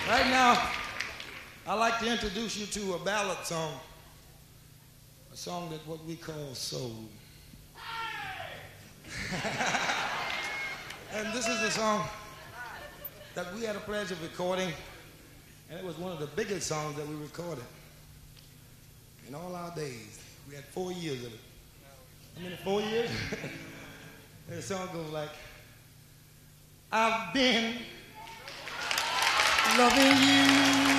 Right now, I'd like to introduce you to a ballad song, a song that what we call soul. And this is a song that we had a pleasure of recording, and it was one of the biggest songs that we recorded in all our days. We had 4 years of it. How many, 4 years? And the song goes like, I've been loving you